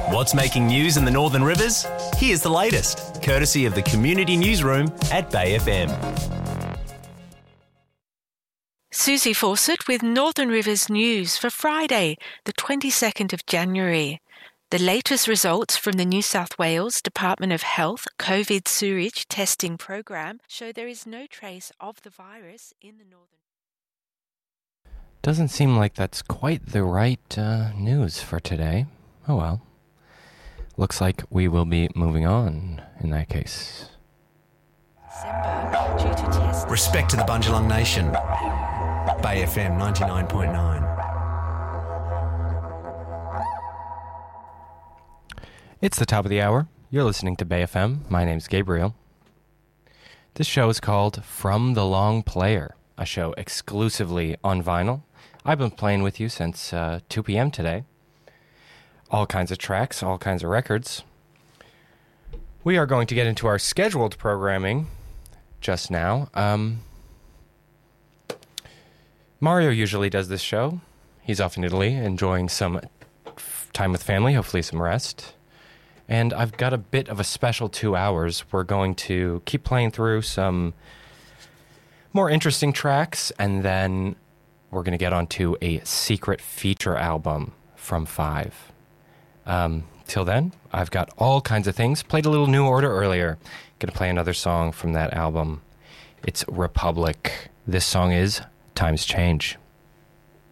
What's making news in the Northern Rivers? Here's the latest, courtesy of the Community Newsroom at Bay FM. Susie Fawcett with Northern Rivers News for Friday, the 22nd of January. The latest results from the New South Wales Department of Health COVID sewage testing program show there is no trace of the virus in the northern. Doesn't seem like that's quite the right news for today. Oh well. Looks like we will be moving on in that case. Due to testing. Respect to the Bundjalung Nation. Bay FM 99.9. It's the top of the hour. You're listening to Bay FM. My name's Gabriel. This show is called From the Long Player, a show exclusively on vinyl. I've been playing with you since 2 p.m. today. All kinds of tracks, all kinds of records. We are going to get into our scheduled programming just now. Mario usually does this show. He's off in Italy, enjoying some time with family, hopefully some rest. And I've got a bit of a special 2 hours. We're going to keep playing through some more interesting tracks, and then we're going to get onto a secret feature album from Five. Till then, I've got all kinds of things. Played a little New Order earlier. Going to play another song from that album. It's Republic. This song is Times Change.